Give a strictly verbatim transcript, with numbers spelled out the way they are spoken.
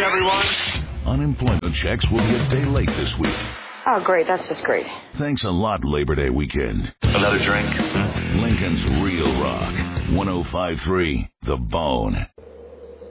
morning, everyone. Unemployment checks will be a day late this week. Oh, great. That's just great. Thanks a lot, Labor Day weekend. Another drink? Hmm? Lincoln's Real Rock, one oh five point three The Bone.